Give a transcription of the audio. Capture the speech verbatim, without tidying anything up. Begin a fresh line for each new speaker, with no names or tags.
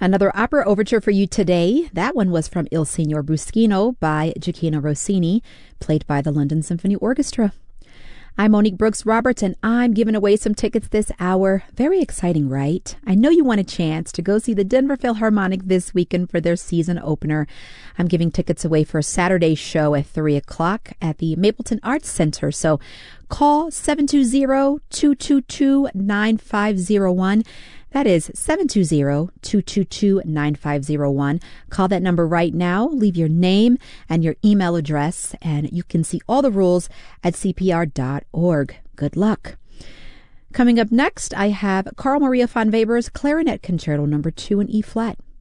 Another opera overture for you today. That one was from Il Signor Busquino by Gioachino Rossini, played by the London Symphony Orchestra. I'm Monique Brooks Roberts, and I'm giving away some tickets this hour. Very exciting, right? I know you want a chance to go see the Denver Philharmonic this weekend for their season opener. I'm giving tickets away for a Saturday show at three o'clock at the Mapleton Arts Center. So call seven two zero, two two two, nine five zero one. That is seven two zero, two two two, nine five zero one. Call that number right now. Leave your name and your email address, and you can see all the rules at C P R dot org. Good luck. Coming up next, I have Carl Maria von Weber's Clarinet Concerto number two in E flat.